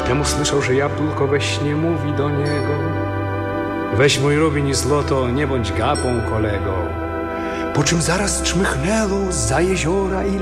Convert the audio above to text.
Temu słyszał, że jabłko we śnie mówi do niego: weź mój rubin i złoto, nie bądź gapą, kolego. Po czym zaraz czmychnęło zza jeziora i